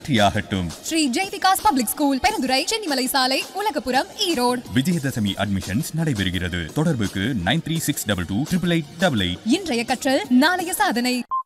Sri Jai Vikas public school Perundurai Chennimalai சாலை Ulagapuram Erode Vijayadashami admissions நடைபெறுகிறது. தொடர்புக்கு 9362288888. இன்றைய கற்றல் நாளைய சாதனை.